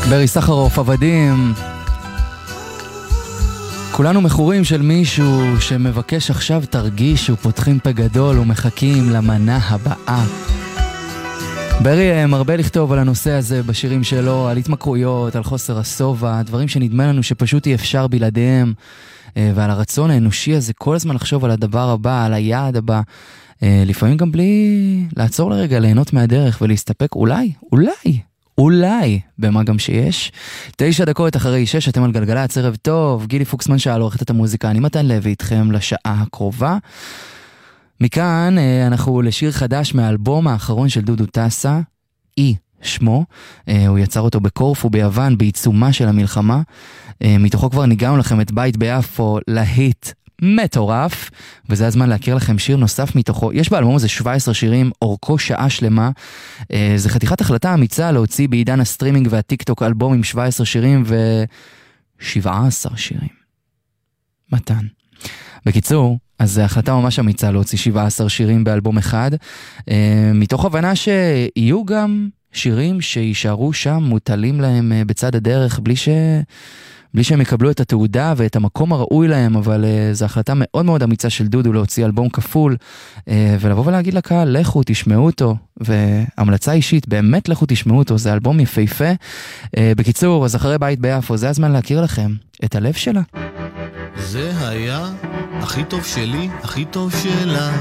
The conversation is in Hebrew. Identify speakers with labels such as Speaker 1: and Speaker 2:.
Speaker 1: ברי סחרוף, עבדים. כולנו מכורים של מישהו שמבקש עכשיו תרגישו, פותחים פה גדול ומחכים למנה הבאה. ברי מרבה לכתוב על הנושא הזה בשירים שלו, על התמכרויות, על חוסר הסובה, דברים שנדמה לנו שפשוט אי אפשר בלעדיהם, ועל הרצון האנושי הזה כל הזמן לחשוב על הדבר הבא, על היעד הבא, לפעמים גם בלי לעצור לרגע, ליהנות מהדרך ולהסתפק אולי במה גם שיש. 9 דקות אחרי 6, אתם על גלגלצ, ערב טוב, גילי פוקסמן שאל עורכת את המוזיקה, אני מתן לוי איתכם לשעה הקרובה. מכאן אנחנו לשיר חדש מהאלבום האחרון של דודו טסה, שמו, הוא יצר אותו בקורפו ביוון בעיצומה של המלחמה, מתוכו כבר ניגענו לכם את בית ביפו, להיט מטורף, וזה הזמן להכיר לכם שיר נוסף מתוכו. יש באלבום הזה 17 שירים, אורכו שעה שלמה, זה חתיכת החלטה אמיצה להוציא בעידן הסטרימינג והטיקטוק אלבום עם 17 שירים ו17 שירים. מתן. בקיצור, אז זו החלטה ממש אמיצה להוציא 17 שירים באלבום אחד, מתוך הבנה שיהיו גם שירים שישארו שם מוטלים להם בצד הדרך בלי שהם יקבלו את התעודה ואת המקום הראוי להם, אבל זו החלטה מאוד מאוד אמיצה של דודו להוציא אלבום כפול, ולבוא ולהגיד לקהל, לכו תשמעו אותו, והמלצה אישית, באמת לכו תשמעו אותו, זה אלבום יפהפה. בקיצור, אז אחרי בית ביפו, זה הזמן להכיר לכם את הלב שלה.
Speaker 2: זה היה הכי טוב שלי, הכי טוב שלה.